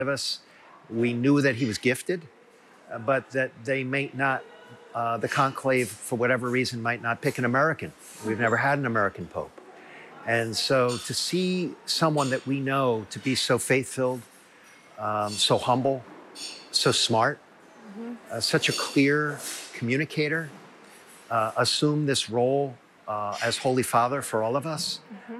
of us. We knew that he was gifted, but that they may not, the conclave, for whatever reason, might not pick an American. We've never had an American pope. And so to see someone that we know to be so faith-filled, so humble, so smart, such a clear communicator, assume this role as Holy Father for all of us,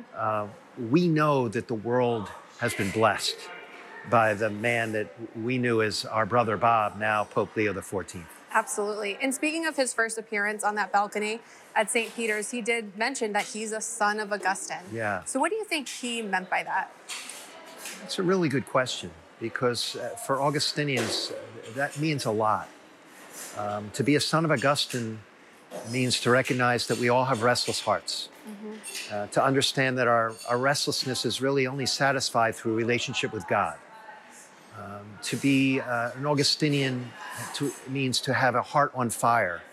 we know that the world has been blessed by the man that we knew as our brother Bob, now Pope Leo XIV. Absolutely. And speaking of his first appearance on that balcony at St. Peter's, he did mention that he's a son of Augustine. Yeah. So what do you think he meant by that? That's a really good question, because for Augustinians, that means a lot. To be a son of Augustine means to recognize that we all have restless hearts. To understand that our restlessness is really only satisfied through relationship with God. To be an Augustinian means to have a heart on fire,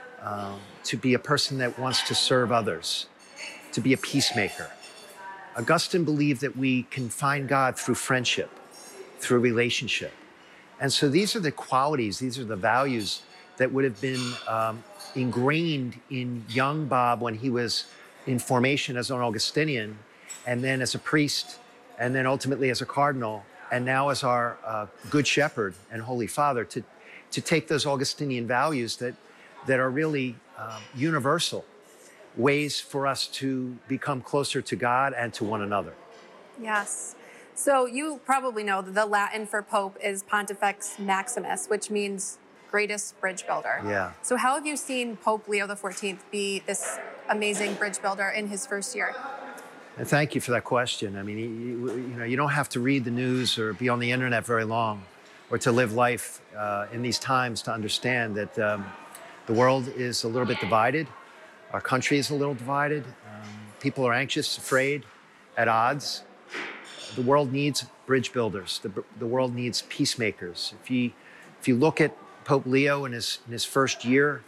to be a person that wants to serve others, to be a peacemaker. Augustine believed that we can find God through friendship, through relationship. And so these are the qualities, these are the values that would have been ingrained in young Bob when he was in formation as an Augustinian, and then as a priest, and then ultimately as a cardinal, and now as our good shepherd and Holy Father, to take those Augustinian values that are really universal ways for us to become closer to God and to one another. Yes. So you probably know that the Latin for Pope is Pontifex Maximus, which means greatest bridge builder. Yeah. So how have you seen Pope Leo XIV be this amazing bridge builder in his first year? And thank you for that question. I mean, you don't have to read the news or be on the internet very long, or to live life in these times to understand that the world is a little bit divided. Our country is a little divided. People are anxious, afraid, at odds. The world needs bridge builders. The world needs peacemakers. If you look at Pope Leo in his first year,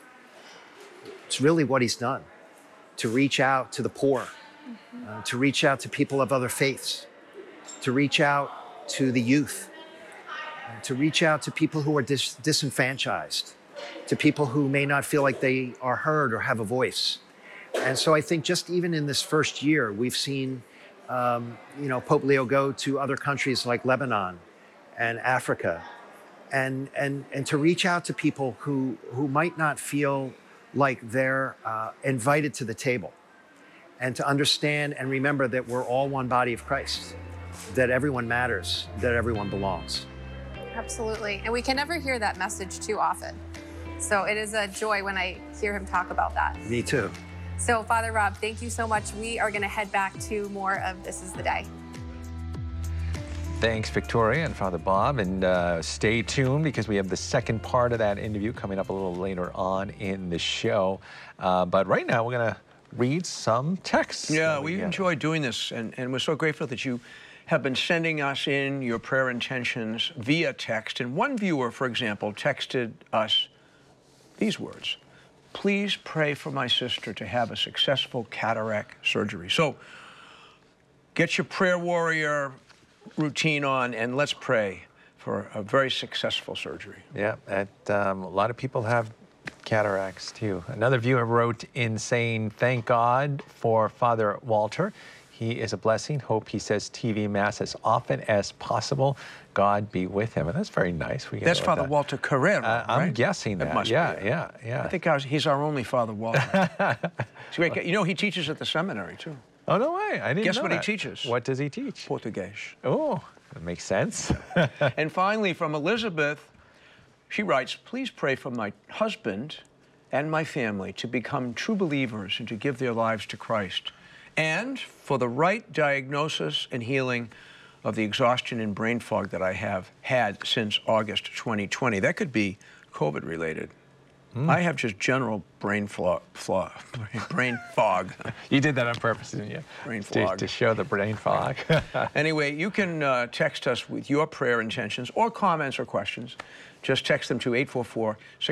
it's really what he's done, to reach out to the poor, to reach out to people of other faiths, to reach out to the youth, to reach out to people who are disenfranchised, to people who may not feel like they are heard or have a voice. And so I think just even in this first year, we've seen Pope Leo go to other countries like Lebanon and Africa, and to reach out to people who might not feel like they're invited to the table, and to understand and remember that we're all one body of Christ, that everyone matters, that everyone belongs. Absolutely. And we can never hear that message too often. So it is a joy when I hear him talk about that. Me too. So Father Rob, thank you so much. We are going to head back to more of This Is the Day. Thanks, Victoria and Father Bob, and stay tuned because we have the second part of that interview coming up a little later on in the show. But right now, we're going to read some texts. Yeah, we enjoy doing this, and we're so grateful that you have been sending us in your prayer intentions via text. And one viewer, for example, texted us these words: "Please pray for my sister to have a successful cataract surgery." So get your prayer warrior routine on, and let's pray for a very successful surgery. Yeah, a lot of people have cataracts too. Another viewer wrote in saying, "Thank God for Father Walter. He is a blessing. Hope he says TV Mass as often as possible. God be with him." And that's very nice. That's Father Walter Carrera, right? I'm guessing that. Must yeah. I think he's our only Father Walter. You know, he teaches at the seminary, too. Oh, no way. I didn't know Guess what that. he teaches? What does he teach? Portuguese. Oh, that makes sense. And finally, from Elizabeth, she writes, "Please pray for my husband and my family to become true believers and to give their lives to Christ, and for the right diagnosis and healing of the exhaustion and brain fog that I have had since August 2020. That could be COVID-related. I have just general brain fog. You did that on purpose, didn't you? Brain fog. To show the brain fog. Anyway, you can text us with your prayer intentions or comments or questions. Just text them to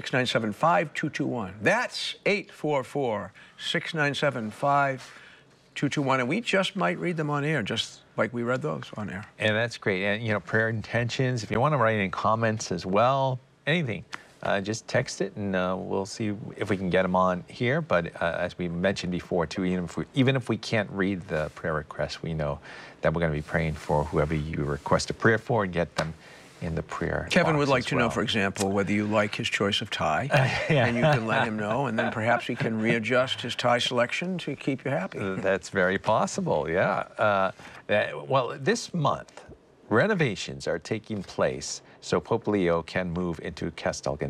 844-697-5221. That's 844-697-5221. 221, and we just might read them on air, just like we read those on air. And that's great. And, you know, prayer intentions, if you want to write in comments as well, anything, just text it and we'll see if we can get them on here. But as we mentioned before, too, even if we can't read the prayer requests, we know that we're going to be praying for whoever you request a prayer for and get them in the prayer. Kevin would box like as to know, well. for example, whether you like his choice of tie, Yeah. and you can let him know, and then perhaps he can readjust his tie selection to keep you happy. That's very possible, yeah. Well, this month, renovations are taking place so Pope Leo can move into Castelgan